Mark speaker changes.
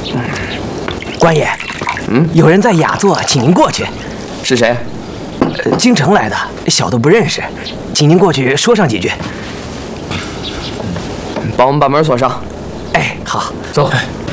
Speaker 1: 官爷，有人在雅座，请您过去。
Speaker 2: 是谁？
Speaker 1: 京城来的，小的不认识，请您过去说上几句。
Speaker 2: 帮我们把门锁上。
Speaker 1: 哎，好，
Speaker 2: 走。